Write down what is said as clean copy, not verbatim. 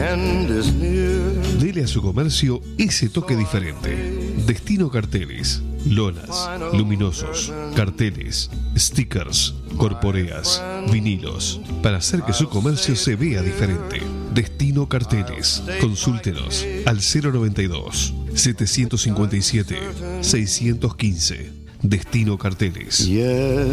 Dele a su comercio ese toque diferente. Destino Carteles. Lonas, luminosos, carteles, stickers, corporeas, vinilos, para hacer que su comercio se vea diferente. Destino Carteles. Consúltenos al 092 757 615. Destino Carteles.